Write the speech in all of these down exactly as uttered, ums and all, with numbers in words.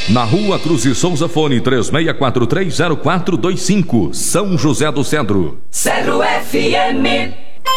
Na Rua Cruz e Souza, fone três seis quatro três zero quatro dois cinco, São José do Cedro. Cedro F M.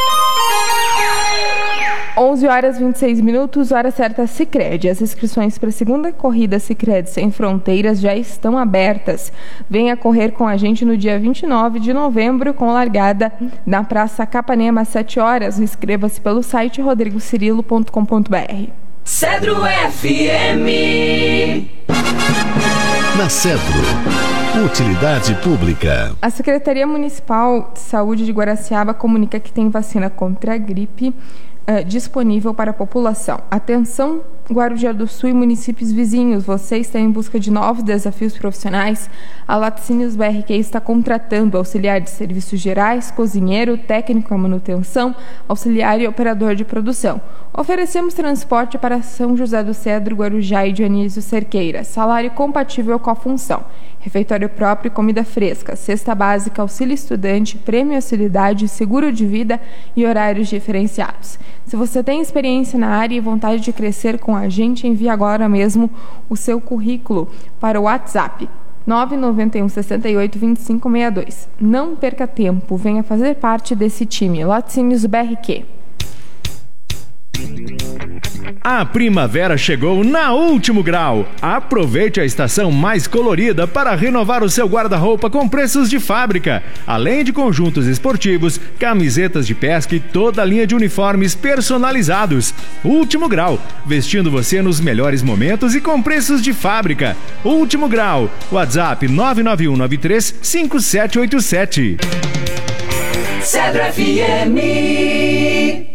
onze horas e vinte e seis minutos, hora certa Sicredi. As inscrições para a segunda corrida Sicredi Sem Fronteiras já estão abertas. Venha correr com a gente no dia vinte e nove de novembro, com largada na Praça Capanema às sete horas. Inscreva-se pelo site rodrigo cirilo ponto com ponto b r. Cedro F M. Na Cedro, utilidade pública. A Secretaria Municipal de Saúde de Guaraciaba comunica que tem vacina contra a gripe uh, disponível para a população. Atenção, Guarujá do Sul e municípios vizinhos, você está em busca de novos desafios profissionais? A Laticínios B R Q está contratando auxiliar de serviços gerais, cozinheiro, técnico à manutenção, auxiliar e operador de produção. Oferecemos transporte para São José do Cedro, Guarujá e Dionísio Cerqueira. Salário compatível com a função. Refeitório próprio e comida fresca. Cesta básica, auxílio estudante, prêmio auxilidade, seguro de vida e horários diferenciados. Se você tem experiência na área e vontade de crescer com a gente, envie agora mesmo o seu currículo para o WhatsApp nove nove um, seis oito, dois cinco seis dois. Não perca tempo, venha fazer parte desse time. Laticínios B R Q. A primavera chegou na Último Grau. Aproveite a estação mais colorida para renovar o seu guarda-roupa com preços de fábrica. Além de conjuntos esportivos, camisetas de pesca e toda a linha de uniformes personalizados. Último Grau, vestindo você nos melhores momentos e com preços de fábrica. Último Grau, WhatsApp nove nove um nove três cinco sete oito sete. Cedro F M.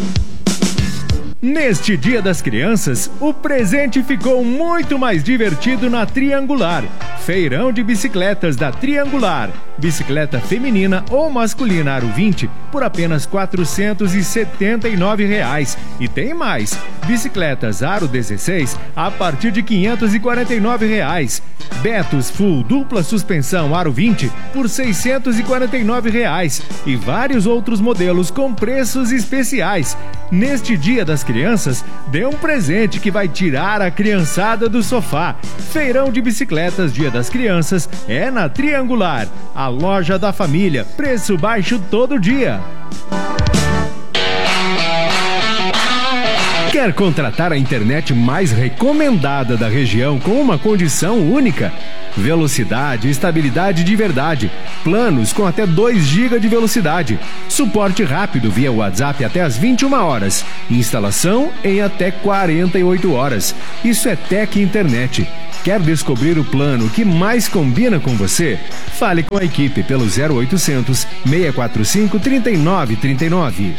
Neste Dia das Crianças, o presente ficou muito mais divertido na Triangular. Feirão de bicicletas da Triangular. Bicicleta feminina ou masculina aro vinte por apenas quatrocentos e setenta e nove reais. E tem mais. Bicicletas aro dezesseis a partir de quinhentos e quarenta e nove reais. Betos Full dupla suspensão aro vinte por seiscentos e quarenta e nove reais. E vários outros modelos com preços especiais. Neste Dia das Crianças, dê um presente que vai tirar a criançada do sofá. Feirão de bicicletas Dia das Crianças é na Triangular, a loja da família. Preço baixo todo dia. Quer contratar a internet mais recomendada da região com uma condição única? Velocidade e estabilidade de verdade. Planos com até dois gigas de velocidade. Suporte rápido via WhatsApp até às vinte e uma horas. Instalação em até quarenta e oito horas. Isso é Tec Internet. Quer descobrir o plano que mais combina com você? Fale com a equipe pelo zero oitocentos, seis quatro cinco, três nove três nove.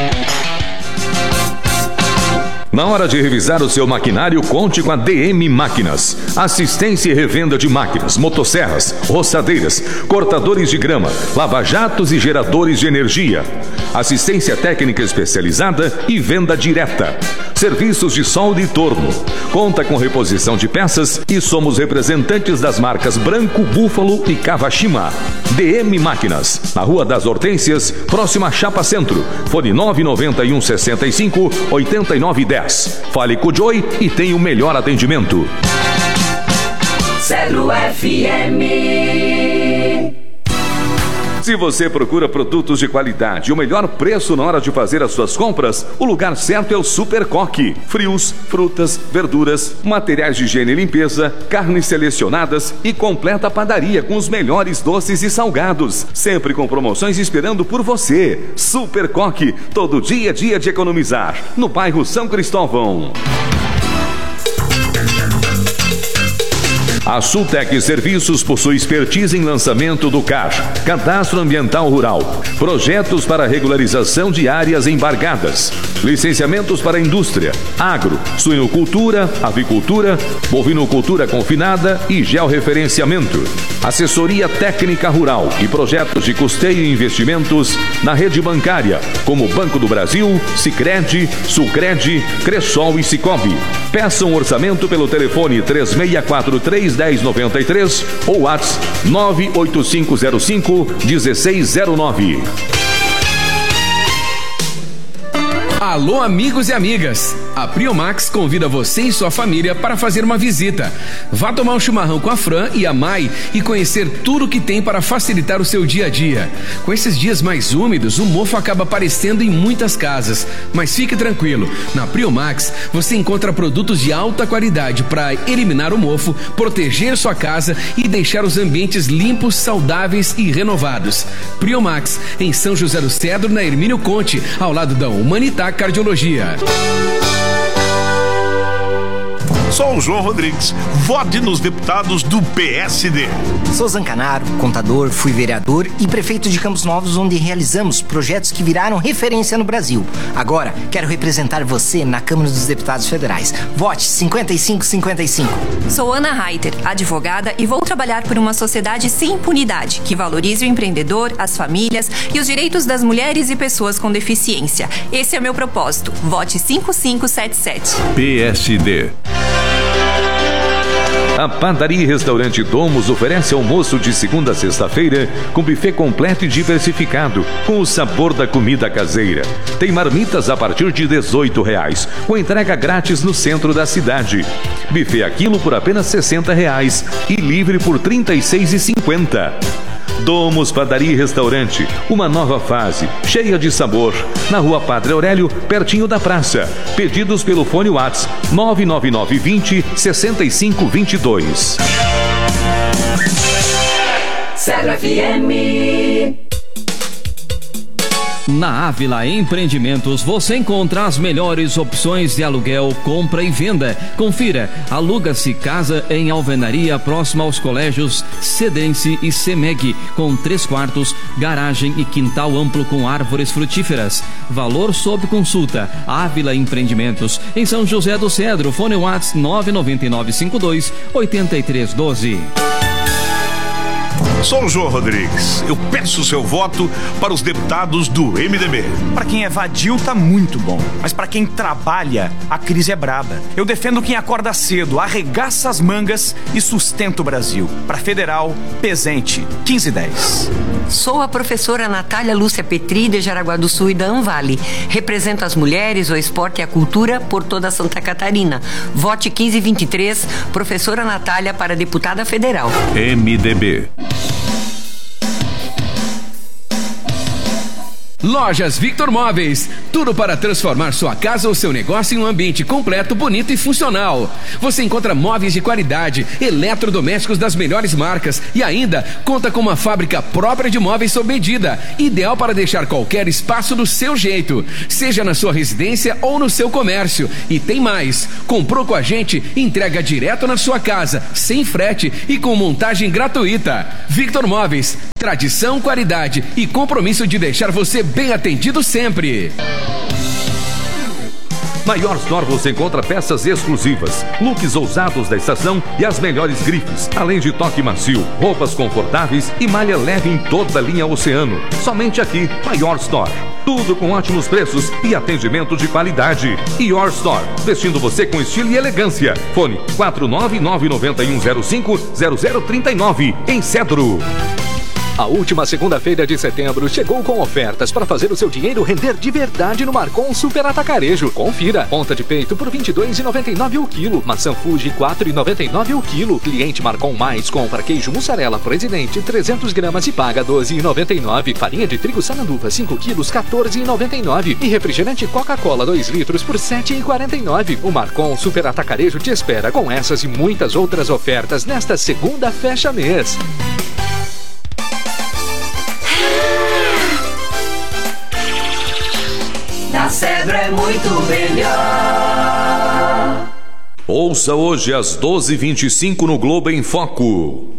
Na hora de revisar o seu maquinário, conte com a D M Máquinas. Assistência e revenda de máquinas, motosserras, roçadeiras, cortadores de grama, lava-jatos e geradores de energia. Assistência técnica especializada e venda direta. Serviços de solda e torno. Conta com reposição de peças e somos representantes das marcas Branco, Búfalo e Kawashima. D M Máquinas, na Rua das Hortênsias, próxima a Chapa Centro. Fone nove nove um, seis cinco, oito nove um zero. Fale com o Joey e tenha o melhor atendimento. Cedro F M. Se você procura produtos de qualidade e o melhor preço na hora de fazer as suas compras, o lugar certo é o Super Coque. Frios, frutas, verduras, materiais de higiene e limpeza, carnes selecionadas e completa padaria com os melhores doces e salgados. Sempre com promoções esperando por você. Super Coque, todo dia é dia de economizar. No bairro São Cristóvão. A Sultec Serviços possui expertise em lançamento do C A R, Cadastro Ambiental Rural, projetos para regularização de áreas embargadas, licenciamentos para indústria, agro, suinocultura, avicultura, bovinocultura confinada e georreferenciamento, assessoria técnica rural e projetos de custeio e investimentos na rede bancária, como Banco do Brasil, Sicredi, Sulcred, Cressol e Sicobi. Peça um orçamento pelo telefone três seis quatro três, um zero nove três ou WhatsApp nove oito cinco zero cinco, um seis zero nove. Alô, amigos e amigas! A Priomax convida você e sua família para fazer uma visita. Vá tomar um chimarrão com a Fran e a Mai e conhecer tudo que tem para facilitar o seu dia a dia. Com esses dias mais úmidos, o mofo acaba aparecendo em muitas casas. Mas fique tranquilo, na Priomax você encontra produtos de alta qualidade para eliminar o mofo, proteger sua casa e deixar os ambientes limpos, saudáveis e renovados. Priomax, em São José do Cedro, na Hermínio Conte, ao lado da Humanitac Cardiologia. Sou o João Rodrigues. Vote nos deputados do P S D. Sou Zancanaro, contador, fui vereador e prefeito de Campos Novos, onde realizamos projetos que viraram referência no Brasil. Agora, quero representar você na Câmara dos Deputados Federais. Vote cinquenta e cinco cinquenta e cinco. Sou Ana Reiter, advogada, e vou trabalhar por uma sociedade sem impunidade, que valorize o empreendedor, as famílias e os direitos das mulheres e pessoas com deficiência. Esse é o meu propósito. Vote cinco cinco sete sete. P S D. A Padaria e Restaurante Domus oferece almoço de segunda a sexta-feira com buffet completo e diversificado, com o sabor da comida caseira. Tem marmitas a partir de dezoito reais, com entrega grátis no centro da cidade. Buffet a quilo por apenas sessenta reais e livre por trinta e seis reais e cinquenta centavos. Domus Padaria e Restaurante, uma nova fase, cheia de sabor. Na Rua Padre Aurélio, pertinho da praça. Pedidos pelo fone WhatsApp nove nove nove vinte sessenta e cinco vinte e dois. Cedro F M. Na Ávila Empreendimentos você encontra as melhores opções de aluguel, compra e venda. Confira, aluga-se casa em alvenaria próxima aos colégios Cedense e Semeg, com três quartos, garagem e quintal amplo com árvores frutíferas. Valor sob consulta. Ávila Empreendimentos, em São José do Cedro. Fone WhatsApp nove nove nove cinco dois oito três um dois. Sou o João Rodrigues. Eu peço o seu voto para os deputados do M D B. Para quem é vadio, tá muito bom. Mas para quem trabalha, a crise é braba. Eu defendo quem acorda cedo, arregaça as mangas e sustenta o Brasil. Para Federal, Pesente, quinze e dez. Sou a professora Natália Lúcia Petri, de Jaraguá do Sul e da Anvale. Represento as mulheres, o esporte e a cultura por toda Santa Catarina. Vote quinze e vinte e três, professora Natália para deputada federal. M D B. Lojas Victor Móveis, tudo para transformar sua casa ou seu negócio em um ambiente completo, bonito e funcional. Você encontra móveis de qualidade, eletrodomésticos das melhores marcas e ainda conta com uma fábrica própria de móveis sob medida, ideal para deixar qualquer espaço do seu jeito, seja na sua residência ou no seu comércio. E tem mais, comprou com a gente, entrega direto na sua casa, sem frete e com montagem gratuita. Victor Móveis, tradição, qualidade e compromisso de deixar você bem atendido sempre. Na Your Store você encontra peças exclusivas, looks ousados da estação e as melhores grifes, além de toque macio, roupas confortáveis e malha leve em toda a linha Oceano. Somente aqui, na Your Store. Tudo com ótimos preços e atendimento de qualidade. Your Store, vestindo você com estilo e elegância. Fone quatro nove nove nove um zero cinco zero zero três nove, em Cedro. A última segunda-feira de setembro chegou com ofertas para fazer o seu dinheiro render de verdade no Marcon Super Atacarejo. Confira. Ponta de peito por vinte e dois reais e noventa e nove centavos o quilo. Maçã Fuji quatro reais e noventa e nove centavos o quilo. Cliente Marcon Mais compra queijo mussarela Presidente trezentos gramas e paga doze reais e noventa e nove centavos. Farinha de trigo Sananduva cinco quilos quatorze reais e noventa e nove centavos. E refrigerante Coca-Cola dois litros por sete reais e quarenta e nove centavos. O Marcon Super Atacarejo te espera com essas e muitas outras ofertas nesta segunda fecha mês. Na Cedro é muito melhor. Ouça hoje às doze e vinte e cinco no Globo em Foco.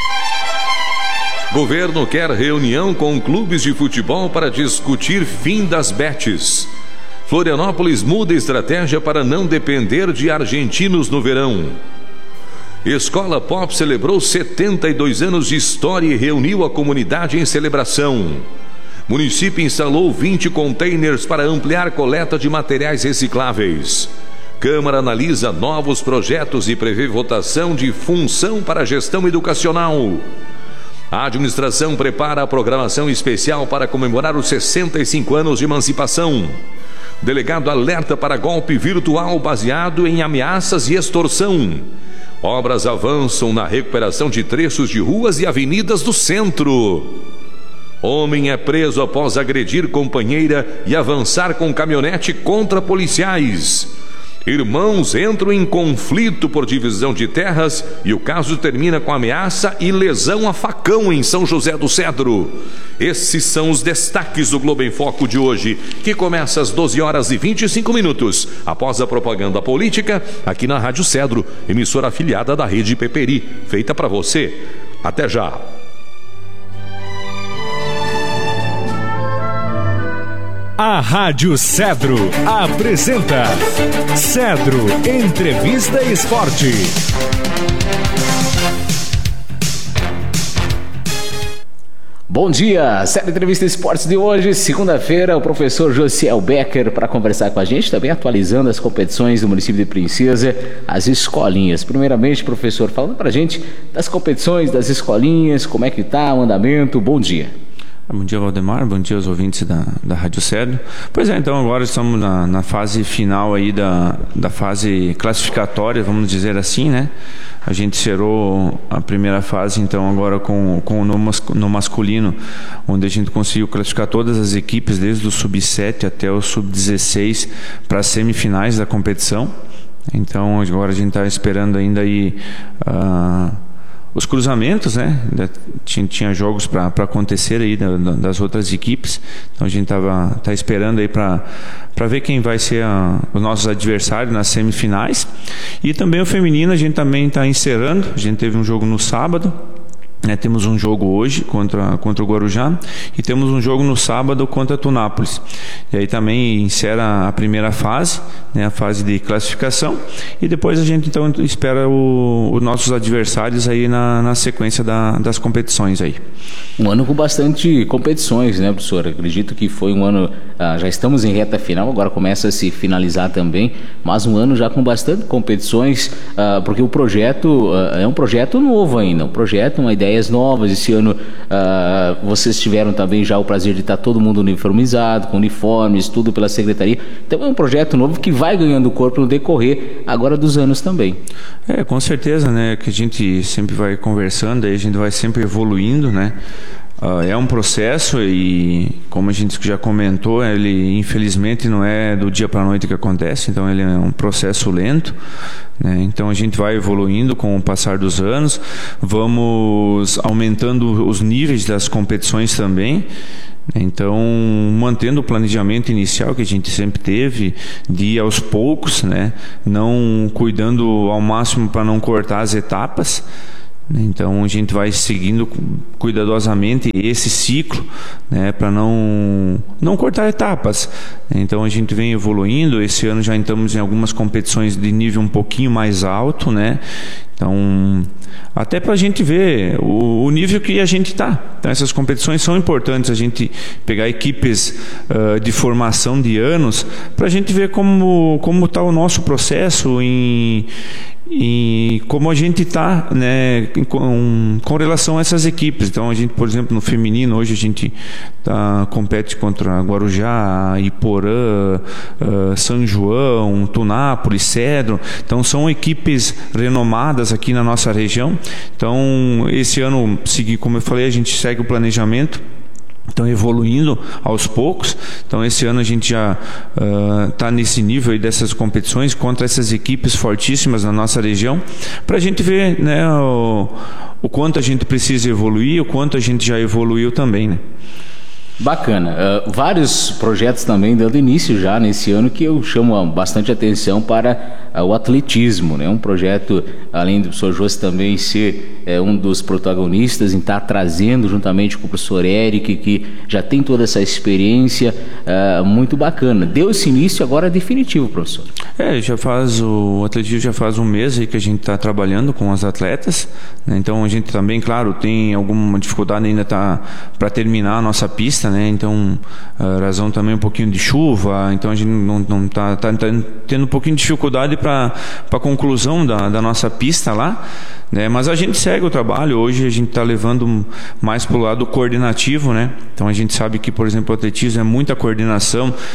Governo quer reunião com clubes de futebol para discutir fim das bets. Florianópolis muda estratégia para não depender de argentinos no verão. Escola Pop celebrou setenta e dois anos de história e reuniu a comunidade em celebração. Município instalou vinte containers para ampliar coleta de materiais recicláveis. Câmara analisa novos projetos e prevê votação de função para a gestão educacional. A administração prepara a programação especial para comemorar os sessenta e cinco anos de emancipação. Delegado alerta para golpe virtual baseado em ameaças e extorsão. Obras avançam na recuperação de trechos de ruas e avenidas do centro. Homem é preso após agredir companheira e avançar com caminhonete contra policiais. Irmãos entram em conflito por divisão de terras e o caso termina com ameaça e lesão a facão em São José do Cedro. Esses são os destaques do Globo em Foco de hoje, que começa às doze horas e vinte e cinco minutos, após a propaganda política, aqui na Rádio Cedro, emissora afiliada da Rede Peperi, feita para você. Até já! A Rádio Cedro apresenta Cedro Entrevista Esporte. Bom dia, Cedro Entrevista Esportes de hoje, segunda-feira, o professor Josiel Becker para conversar com a gente, também atualizando as competições do município de Princesa, as escolinhas. Primeiramente, professor, falando para a gente das competições, das escolinhas, como é que está o andamento, bom dia. Bom dia, Valdemar, bom dia aos ouvintes da, da Rádio Cedro. Pois é, então agora estamos na, na fase final aí da, da fase classificatória, vamos dizer assim, né? A gente zerou a primeira fase, então agora com, com no, mas, no masculino, onde a gente conseguiu classificar todas as equipes, desde o sub sete até o sub dezesseis, para as semifinais da competição. Então agora a gente está esperando ainda aí... Uh, os cruzamentos, né? Tinha, tinha jogos para acontecer aí da, da, das outras equipes, então a gente tava tá esperando aí para para ver quem vai ser a, os nossos adversários nas semifinais. E também o feminino a gente também está encerrando. A gente teve um jogo no sábado. É, temos um jogo hoje contra, contra o Guarujá e temos um jogo no sábado contra Tunápolis. E aí também encerra a primeira fase, né, a fase de classificação, e depois a gente então espera o, os nossos adversários aí na, na sequência da, das competições aí. Um ano com bastante competições, né, professor? Acredito que foi um ano, ah, já estamos em reta final, agora começa a se finalizar também, mas um ano já com bastante competições, ah, porque o projeto ah, é um projeto novo ainda, um projeto, uma ideia novas. Esse ano uh, vocês tiveram também já o prazer de estar todo mundo uniformizado, com uniformes, tudo pela secretaria. Então é um projeto novo que vai ganhando corpo no decorrer agora dos anos também. É, com certeza, né, que a gente sempre vai conversando, aí a gente vai sempre evoluindo, né. Uh, é um processo e, como a gente já comentou, ele infelizmente não é do dia para a noite que acontece, então ele é um processo lento, né? Então a gente vai evoluindo com o passar dos anos, vamos aumentando os níveis das competições também. Então, mantendo o planejamento inicial que a gente sempre teve, de ir aos poucos, né? Não cuidando ao máximo para não cortar as etapas. Então a gente vai seguindo cuidadosamente esse ciclo, né, para não não cortar etapas. Então a gente vem evoluindo. Esse ano já estamos em algumas competições de nível um pouquinho mais alto, né? Então, até para a gente ver o, o nível que a gente está. Então, essas competições são importantes, a gente pegar equipes uh, de formação de anos, para a gente ver como como está o nosso processo em, e como a gente está, né, com, com relação a essas equipes. Então a gente, por exemplo, no feminino hoje a gente tá, compete contra Guarujá, Iporã, uh, São João, Tunápolis, Cedro. Então são equipes renomadas aqui na nossa região. Então esse ano, como eu falei, a gente segue o planejamento. Estão evoluindo aos poucos. Então esse ano a gente já está uh, nesse nível aí dessas competições contra essas equipes fortíssimas na nossa região, para a gente ver, né, o, o quanto a gente precisa evoluir, o quanto a gente já evoluiu também, né? Bacana. Uh, vários projetos também dando início já nesse ano que eu chamo bastante atenção para uh, o atletismo, né? Um projeto, além do professor José também ser uh, um dos protagonistas, em estar trazendo juntamente com o professor Eric, que já tem toda essa experiência, uh, muito bacana. Deu esse início agora definitivo, professor? É, já faz o, o atletismo já faz um mês aí que a gente está trabalhando com os atletas, né? Então a gente também, claro, tem alguma dificuldade ainda tá, para terminar a nossa pista, né? Então, a razão também um pouquinho de chuva, então a gente não não tá, tá, tá tendo um pouquinho de dificuldade para para conclusão da, da nossa pista lá, né? Mas a gente segue o trabalho. Hoje a gente está levando mais para o lado coordenativo, né? Então a gente sabe que, por exemplo, o atletismo é muita coordenação.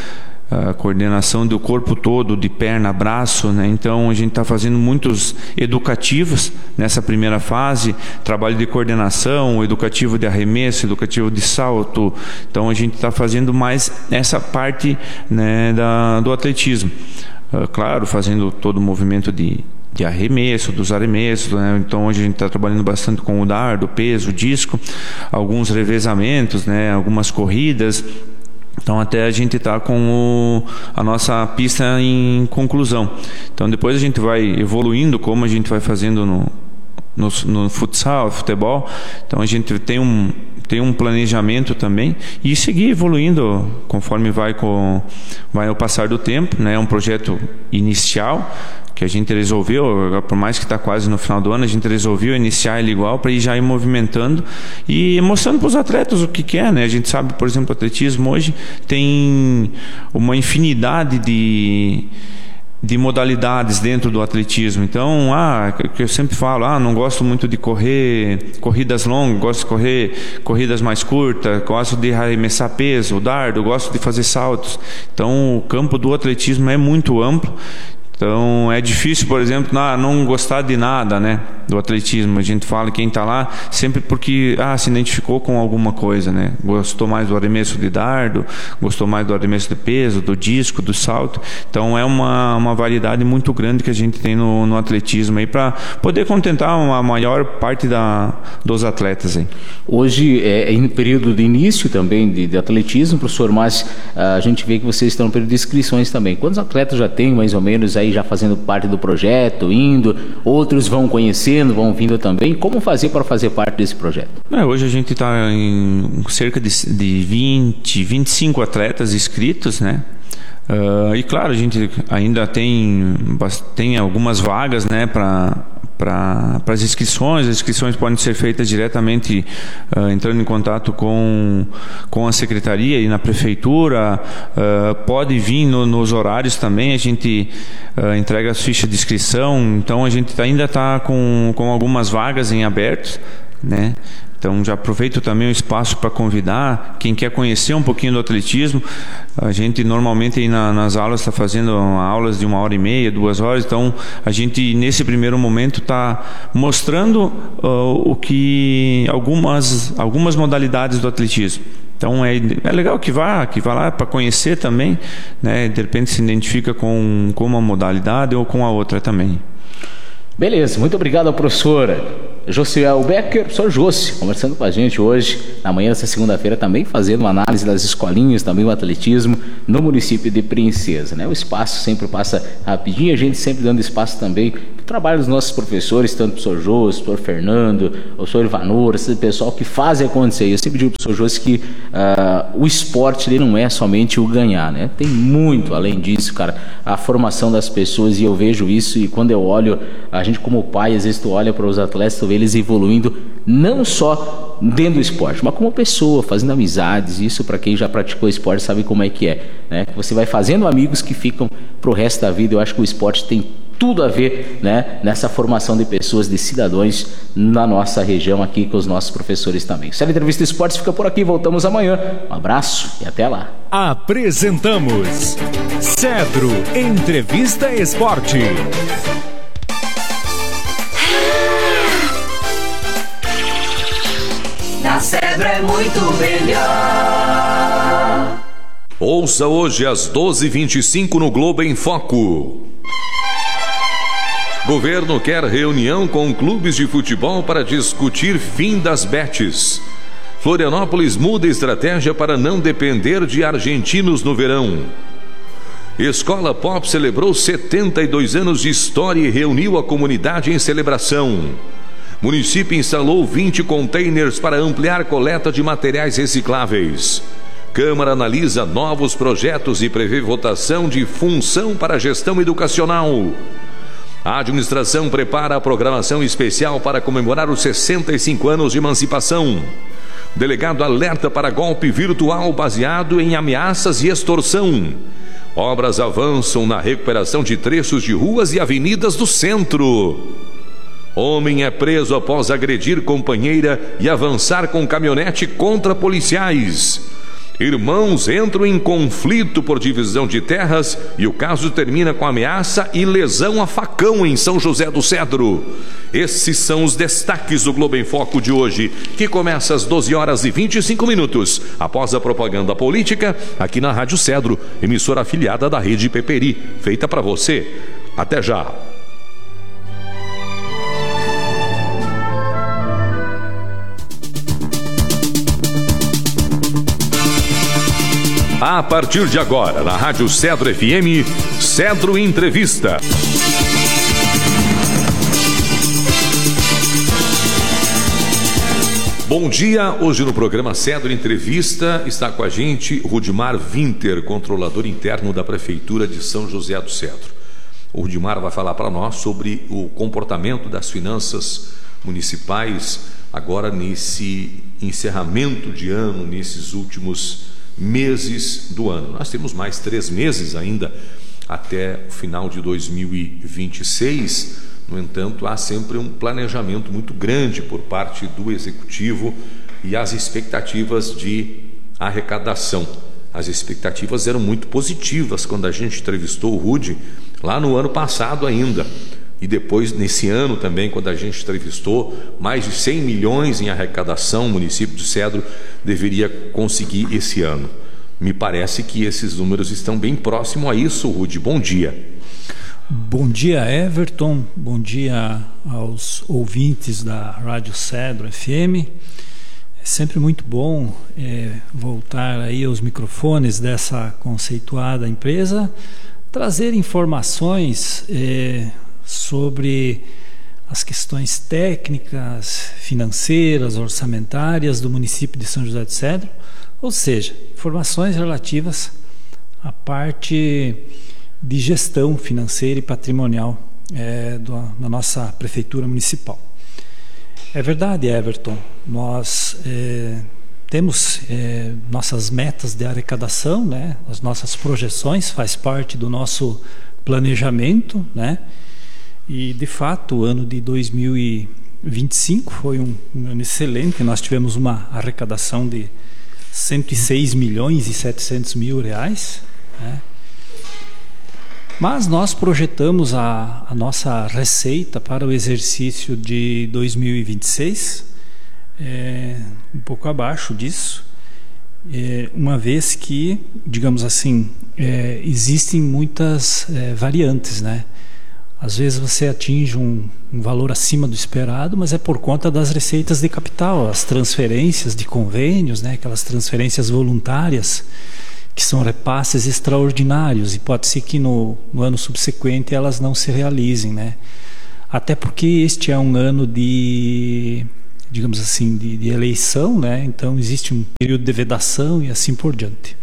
a coordenação do corpo todo, de perna, braço, né? Então a gente está fazendo muitos educativos nessa primeira fase, trabalho de coordenação, educativo de arremesso, educativo de salto. Então a gente está fazendo mais essa parte, né, da, do atletismo. Uh, claro, fazendo todo o movimento de de arremesso, dos arremessos, né? Então hoje a gente está trabalhando bastante com o dardo, peso, disco, alguns revezamentos, né? Algumas corridas. Então até a gente está com o, a nossa pista em conclusão. Então depois a gente vai evoluindo, como a gente vai fazendo no, no, no futsal, futebol. Então a gente tem um, tem um planejamento também e seguir evoluindo conforme vai, com, vai ao passar do tempo, né? É um projeto inicial que a gente resolveu, por mais que está quase no final do ano, a gente resolveu iniciar ele igual para ir já ir movimentando e mostrando para os atletas o que, que é, né? A gente sabe, por exemplo, o atletismo hoje tem uma infinidade de de modalidades dentro do atletismo. Então, ah, que eu sempre falo, ah, não gosto muito de correr corridas longas, gosto de correr corridas mais curtas, gosto de arremessar peso, dardo, gosto de fazer saltos. Então, o campo do atletismo é muito amplo. Então é difícil, por exemplo, não, não gostar de nada, né, do atletismo. A gente fala quem está lá sempre porque ah, se identificou com alguma coisa, né? Gostou mais do arremesso de dardo, gostou mais do arremesso de peso, do disco, do salto. Então é uma, uma variedade muito grande que a gente tem no, no atletismo aí para poder contentar uma maior parte da, dos atletas aí. Hoje é em período de início também de, de atletismo, professor, mas a gente vê que vocês estão no período de inscrições também. Quantos atletas já tem mais ou menos aí já fazendo parte do projeto, indo, outros vão conhecendo, vão vindo também? Como fazer para fazer parte desse projeto? É, hoje a gente está em cerca de, de vinte, vinte e cinco atletas inscritos, né? Uh, e claro, a gente ainda tem, tem algumas vagas, né, para para as inscrições. As inscrições podem ser feitas diretamente uh, entrando em contato com, com a secretaria e na prefeitura. Uh, pode vir no, nos horários também, a gente uh, entrega as fichas de inscrição. Então a gente ainda está com, com algumas vagas em aberto, né? Então já aproveito também o espaço para convidar quem quer conhecer um pouquinho do atletismo. A gente normalmente aí na, nas aulas está fazendo aulas de uma hora e meia, duas horas. Então a gente nesse primeiro momento está mostrando uh, o que algumas algumas modalidades do atletismo. Então é, é legal que vá, que vá lá para conhecer também, né? De repente se identifica com, com uma modalidade ou com a outra também. Beleza, muito obrigado, professora Josiel Becker, professor Jossi, conversando com a gente hoje, na manhã dessa segunda-feira, também fazendo uma análise das escolinhas, também o atletismo no município de Princesa, né? O espaço sempre passa rapidinho, a gente sempre dando espaço também para o trabalho dos nossos professores, tanto o professor Jossi, o professor Fernando, o professor Ivanor, esse pessoal que faz acontecer. Eu sempre digo para o professor Jossi que uh, o esporte ele não é somente o ganhar, né? Tem muito além disso, cara, a formação das pessoas, e eu vejo isso, e quando eu olho, a gente como pai, às vezes tu olha para os atletas, tu vê eles evoluindo não só dentro do esporte, mas como pessoa, fazendo amizades. Isso para quem já praticou esporte sabe como é que é, né? Você vai fazendo amigos que ficam pro resto da vida. Eu acho que o esporte tem tudo a ver, né, nessa formação de pessoas, de cidadãos na nossa região aqui com os nossos professores também. Série Entrevista Esportes fica por aqui, voltamos amanhã. Um abraço e até lá. Apresentamos Cedro Entrevista Esporte. Na Cedro é muito melhor. Ouça hoje às doze e vinte e cinco no Globo em Foco. Governo quer reunião com clubes de futebol para discutir fim das bets. Florianópolis muda estratégia para não depender de argentinos no verão. Escola Pop celebrou setenta e dois anos de história e reuniu a comunidade em celebração. Município instalou vinte containers para ampliar coleta de materiais recicláveis. Câmara analisa novos projetos e prevê votação de função para a gestão educacional. A administração prepara a programação especial para comemorar os sessenta e cinco anos de emancipação. Delegado alerta para golpe virtual baseado em ameaças e extorsão. Obras avançam na recuperação de trechos de ruas e avenidas do centro. Homem é preso após agredir companheira e avançar com caminhonete contra policiais. Irmãos entram em conflito por divisão de terras e o caso termina com ameaça e lesão a facão em São José do Cedro. Esses são os destaques do Globo em Foco de hoje, que começa às doze horas e vinte e cinco minutos, após a propaganda política, aqui na Rádio Cedro, emissora afiliada da Rede Peperi, feita para você. Até já! A partir de agora, na Rádio Cedro F M, Cedro Entrevista. Bom dia, hoje no programa Cedro Entrevista está com a gente Rudimar Winter, controlador interno da Prefeitura de São José do Cedro. O Rudimar vai falar para nós sobre o comportamento das finanças municipais agora nesse encerramento de ano, nesses últimos meses do ano. Nós temos mais três meses ainda até o final de dois mil e vinte e seis. No entanto, há sempre um planejamento muito grande por parte do Executivo e as expectativas de arrecadação. As expectativas eram muito positivas quando a gente entrevistou o Rudy lá no ano passado ainda. E depois, nesse ano também, quando a gente entrevistou, mais de cem milhões em arrecadação, o município de Cedro deveria conseguir esse ano. Me parece que esses números estão bem próximos a isso, Rudy. Bom dia. Bom dia, Everton. Bom dia aos ouvintes da Rádio Cedro F M. É sempre muito bom é, voltar aí aos microfones dessa conceituada empresa, trazer informações é, sobre as questões técnicas, financeiras, orçamentárias do município de São José do Cedro, ou seja, informações relativas à parte de gestão financeira e patrimonial é, do, da nossa prefeitura municipal. É verdade, Everton, nós é, temos é, nossas metas de arrecadação, né, as nossas projeções, faz parte do nosso planejamento, né? E, de fato, o ano de dois mil e vinte e cinco foi um, um ano excelente. Nós tivemos uma arrecadação de cento e seis milhões e setecentos mil reais, né? Mas nós projetamos a, a nossa receita para o exercício de dois mil e vinte e seis é, um pouco abaixo disso, é, uma vez que, digamos assim, é, existem muitas é, variantes, né? Às vezes você atinge um, um valor acima do esperado, mas é por conta das receitas de capital, as transferências de convênios, né, aquelas transferências voluntárias, que são repasses extraordinários, e pode ser que no, no ano subsequente elas não se realizem, né? Até porque este é um ano de, digamos assim, de, de eleição, né? Então existe um período de vedação e assim por diante.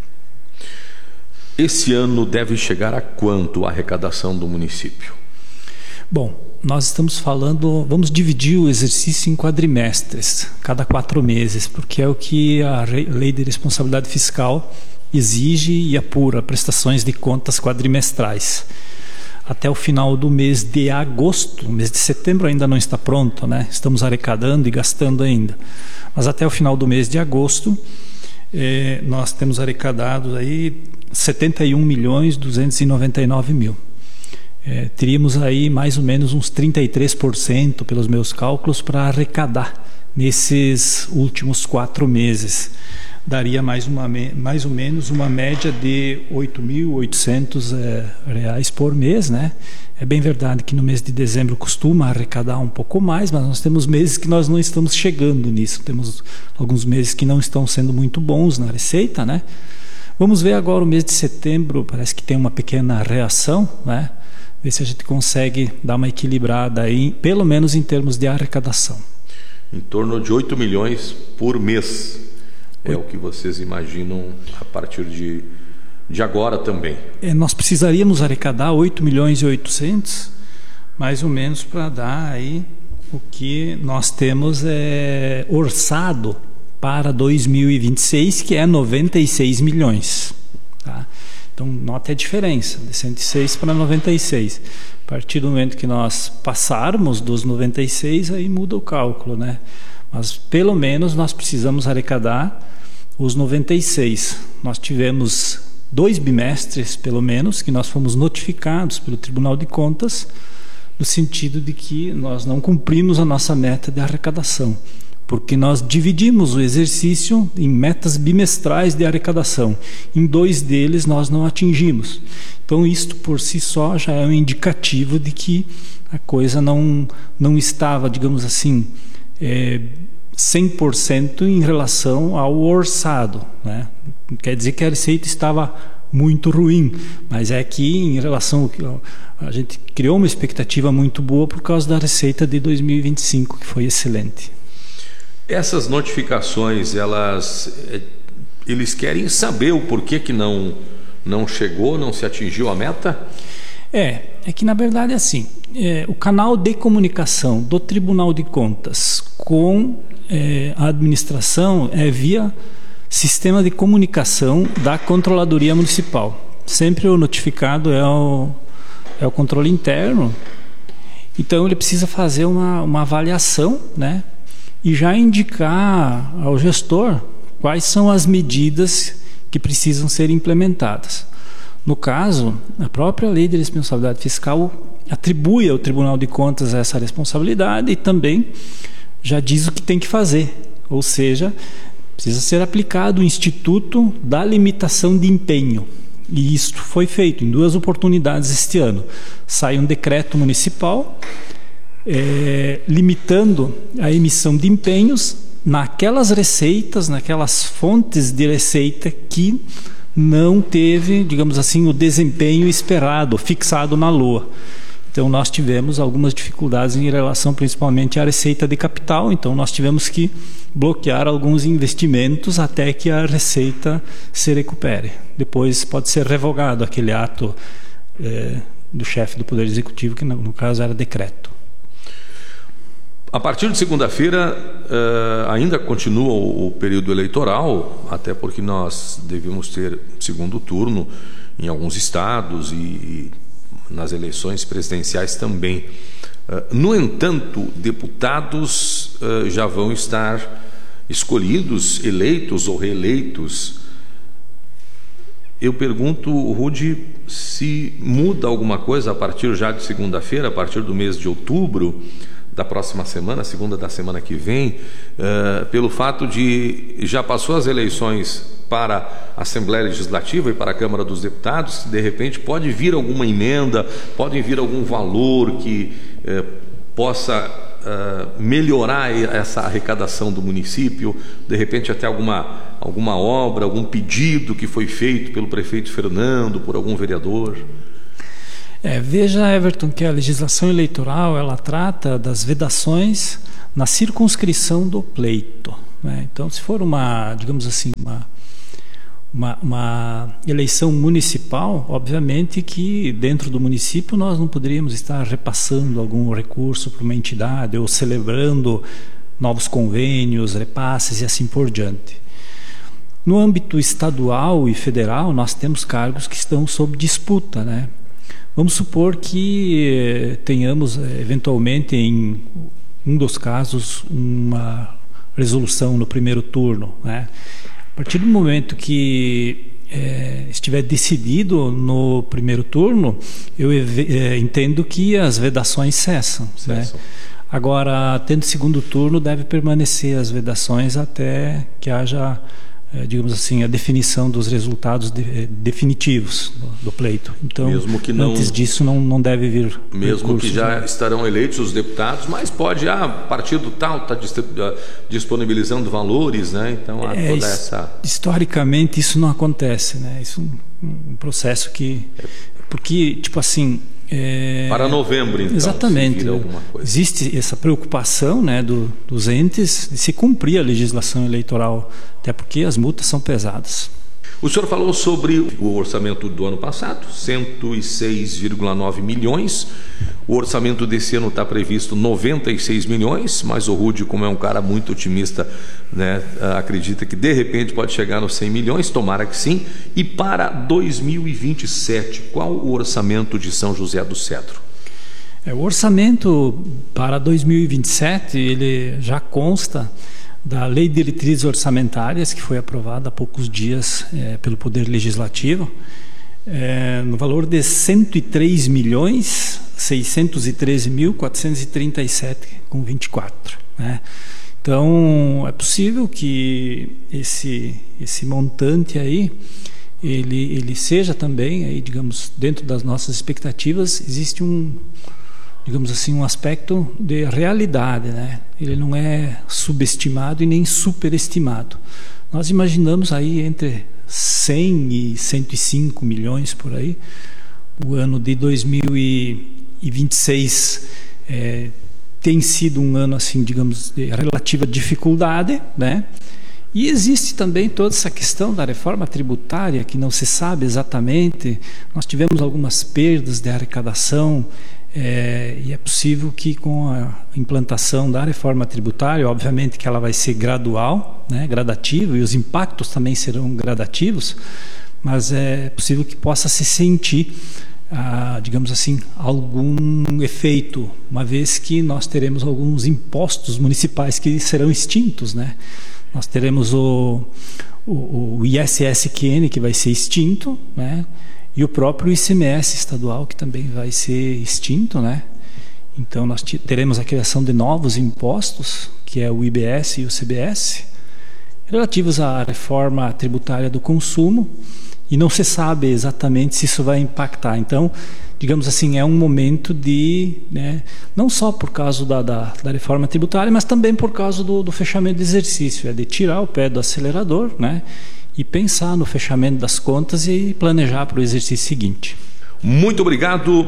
Esse ano deve chegar a quanto a arrecadação do município? Bom, nós estamos falando, vamos dividir o exercício em quadrimestres, cada quatro meses, porque é o que a Lei de Responsabilidade Fiscal exige e apura, prestações de contas quadrimestrais. Até o final do mês de agosto, o mês de setembro ainda não está pronto, né? Estamos arrecadando e gastando ainda. Mas até o final do mês de agosto, eh, nós temos arrecadado aí setenta e um milhões duzentos e noventa e nove mil. É, teríamos aí mais ou menos uns trinta e três por cento, pelos meus cálculos, para arrecadar nesses últimos quatro meses. Daria mais, uma, mais ou menos uma média de oito mil e oitocentos é, reais por mês, né? É bem verdade que no mês de dezembro costuma arrecadar um pouco mais, mas nós temos meses que nós não estamos chegando nisso. Temos alguns meses que não estão sendo muito bons na receita, né? Vamos ver agora o mês de setembro, parece que tem uma pequena reação, né? Ver se a gente consegue dar uma equilibrada aí, pelo menos em termos de arrecadação. Em torno de oito milhões por mês é o que vocês imaginam a partir de, de agora também. É, nós precisaríamos arrecadar oito milhões e oitocentos, mais ou menos, para dar aí o que nós temos é, orçado para dois mil e vinte e seis, que é noventa e seis milhões. Tá? Então, nota a diferença, de cento e seis para noventa e seis. A partir do momento que nós passarmos dos noventa e seis, aí muda o cálculo, né? Mas, pelo menos, nós precisamos arrecadar os noventa e seis. Nós tivemos dois bimestres, pelo menos, que nós fomos notificados pelo Tribunal de Contas, no sentido de que nós não cumprimos a nossa meta de arrecadação, porque nós dividimos o exercício em metas bimestrais de arrecadação. Em dois deles nós não atingimos. Então isto por si só já é um indicativo de que a coisa não, não estava, digamos assim, é, cem por cento em relação ao orçado, né? Quer dizer que a receita estava muito ruim, mas é que em relação ao, a gente criou uma expectativa muito boa por causa da receita de dois mil e vinte e cinco, que foi excelente. Essas notificações, elas, eles querem saber o porquê que não, não chegou, não se atingiu a meta? É, é que na verdade é assim, é, o canal de comunicação do Tribunal de Contas com é, a administração é via sistema de comunicação da Controladoria Municipal. Sempre o notificado é o, é o controle interno, então ele precisa fazer uma, uma avaliação, né? E já indicar ao gestor quais são as medidas que precisam ser implementadas. No caso, a própria Lei de Responsabilidade Fiscal atribui ao Tribunal de Contas essa responsabilidade e também já diz o que tem que fazer, ou seja, precisa ser aplicado o Instituto da Limitação de Empenho. E isto foi feito em duas oportunidades este ano. Sai um decreto municipal É, limitando a emissão de empenhos naquelas receitas, naquelas fontes de receita que não teve, digamos assim, o desempenho esperado, fixado na L O A. Então nós tivemos algumas dificuldades em relação principalmente à receita de capital, então nós tivemos que bloquear alguns investimentos até que a receita se recupere. Depois pode ser revogado aquele ato é, do chefe do Poder Executivo, que no, no caso era decreto. A partir de segunda-feira, uh, ainda continua o, o período eleitoral, até porque nós devemos ter segundo turno em alguns estados e, e nas eleições presidenciais também. Uh, no entanto, deputados uh, já vão estar escolhidos, eleitos ou reeleitos. Eu pergunto, Rudy, se muda alguma coisa a partir já de segunda-feira, a partir do mês de outubro, da próxima semana, segunda da semana que vem, uh, pelo fato de já passou as eleições para a Assembleia Legislativa e para a Câmara dos Deputados, de repente pode vir alguma emenda, pode vir algum valor que uh, possa uh, melhorar essa arrecadação do município, de repente até alguma, alguma obra, algum pedido que foi feito pelo prefeito Fernando, por algum vereador. É, veja, Everton, que a legislação eleitoral ela trata das vedações na circunscrição do pleito, né? Então, se for uma, digamos assim, uma, uma, uma eleição municipal, obviamente que dentro do município nós não poderíamos estar repassando algum recurso para uma entidade ou celebrando novos convênios, repasses e assim por diante. No âmbito estadual e federal, nós temos cargos que estão sob disputa, né? Vamos supor que tenhamos, eventualmente, em um dos casos, uma resolução no primeiro turno, né? A partir do momento que é, estiver decidido no primeiro turno, eu é, entendo que as vedações cessam, cessam. Né? Agora, tendo segundo turno, deve permanecer as vedações até que haja, É, digamos assim, a definição dos resultados de, é, definitivos do, do pleito. Então, mesmo que não, antes disso, não, não deve vir mesmo recursos, que já, né, estarão eleitos os deputados, mas pode, ah, partido tal está disponibilizando valores, né? Então, há é, toda essa... Historicamente, isso não acontece, né? Isso é um, um processo que... Porque, tipo assim... É... Para novembro, então. Exatamente. Existe essa preocupação, né, do, dos entes de se cumprir a legislação eleitoral, até porque as multas são pesadas. O senhor falou sobre o orçamento do ano passado, cento e seis vírgula nove milhões. O orçamento desse ano está previsto noventa e seis milhões, mas o Rudy, como é um cara muito otimista, né, acredita que de repente pode chegar nos cem milhões, tomara que sim. E para dois mil e vinte e sete, qual o orçamento de São José do Cedro? É, o orçamento para dois mil e vinte e sete ele já consta da Lei de Diretrizes Orçamentárias, que foi aprovada há poucos dias é, pelo Poder Legislativo, é, no valor de cento e três milhões seiscentos e treze mil quatrocentos e trinta e sete vírgula vinte e quatro, né? Então, é possível que esse, esse montante aí, ele, ele seja também, aí, digamos, dentro das nossas expectativas, existe um, digamos assim, um aspecto de realidade, né? Ele não é subestimado e nem superestimado. Nós imaginamos aí entre cem e cento e cinco milhões por aí. O ano de dois mil e vinte e seis é, tem sido um ano, assim, digamos, de relativa dificuldade, né? E existe também toda essa questão da reforma tributária, que não se sabe exatamente. Nós tivemos algumas perdas de arrecadação, é, e é possível que com a implantação da reforma tributária, obviamente que ela vai ser gradual, né, gradativa, e os impactos também serão gradativos, mas é possível que possa se sentir, ah, digamos assim, algum efeito, uma vez que nós teremos alguns impostos municipais que serão extintos, né? Nós teremos o, o, o I S S Q N, que vai ser extinto, né? E o próprio I C M S estadual, que também vai ser extinto, né? Então nós teremos a criação de novos impostos, que é o I B S e o C B S, relativos à reforma tributária do consumo, e não se sabe exatamente se isso vai impactar. Então, digamos assim, é um momento de, né, não só por causa da, da, da reforma tributária, mas também por causa do, do fechamento do exercício, é de tirar o pé do acelerador, né, e pensar no fechamento das contas e planejar para o exercício seguinte. Muito obrigado,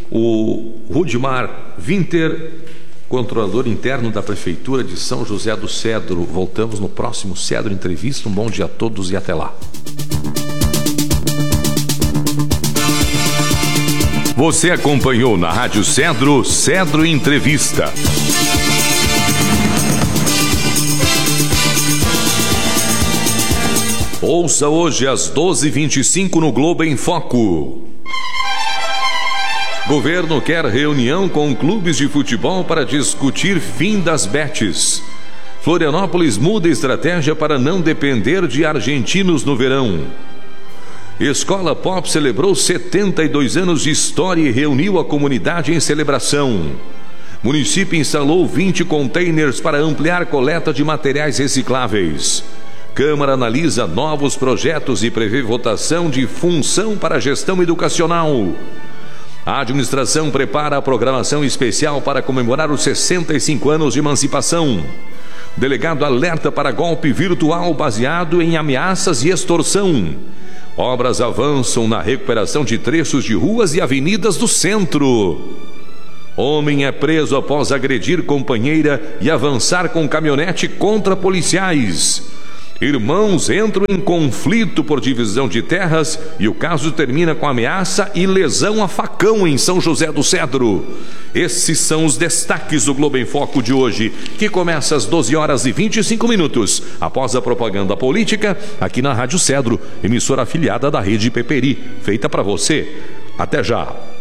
o Rudimar Winter, controlador interno da Prefeitura de São José do Cedro. Voltamos no próximo Cedro Entrevista. Um bom dia a todos e até lá. Você acompanhou na Rádio Cedro, Cedro Entrevista. Ouça hoje às doze e vinte e cinco no Globo em Foco. Governo quer reunião com clubes de futebol para discutir fim das bets. Florianópolis muda estratégia para não depender de argentinos no verão. Escola Pop celebrou setenta e dois anos de história e reuniu a comunidade em celebração. Município instalou vinte containers para ampliar coleta de materiais recicláveis. Câmara analisa novos projetos e prevê votação de função para a gestão educacional. A administração prepara a programação especial para comemorar os sessenta e cinco anos de emancipação. Delegado alerta para golpe virtual baseado em ameaças e extorsão. Obras avançam na recuperação de trechos de ruas e avenidas do centro. Homem é preso após agredir companheira e avançar com caminhonete contra policiais. Irmãos entram em conflito por divisão de terras e o caso termina com ameaça e lesão a facão em São José do Cedro. Esses são os destaques do Globo em Foco de hoje, que começa às doze horas e vinte e cinco minutos, após a propaganda política, aqui na Rádio Cedro, emissora afiliada da Rede Peperi, feita para você. Até já!